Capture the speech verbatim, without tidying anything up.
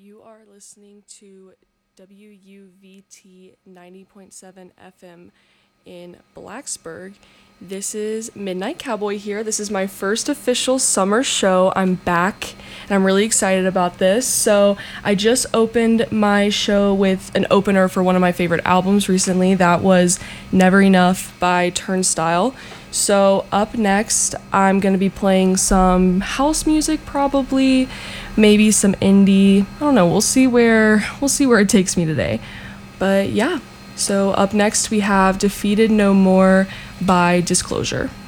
You are listening to W U V T ninety point seven F M in Blacksburg. This is Midnight Cowboy here. This is my first official summer show. I'm back and I'm really excited about this. So I just opened my show with an opener for one of my favorite albums recently. That was Never Enough by Turnstile. So up next, I'm going to be playing some house music probably, maybe some indie. I don't know. We'll see where we'll see where it takes me today. But yeah. So up next we have Defeated No More by Disclosure.